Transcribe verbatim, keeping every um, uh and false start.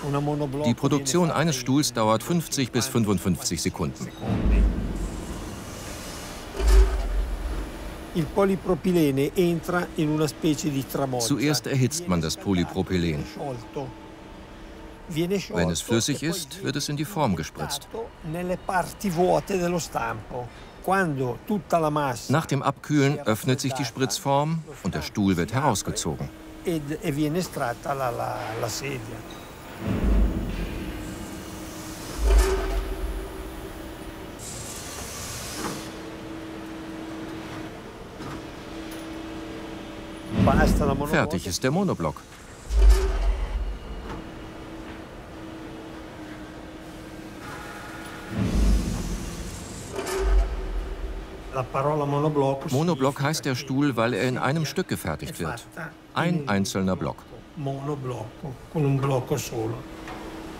Die Produktion eines Stuhls dauert fünfzig bis fünfundfünfzig Sekunden. Zuerst erhitzt man das Polypropylen. Wenn es flüssig ist, wird es in die Form gespritzt. Nach dem Abkühlen öffnet sich die Spritzform und der Stuhl wird herausgezogen. Fertig ist der Monoblock. Monoblock heißt der Stuhl, weil er in einem Stück gefertigt wird. Ein einzelner Block.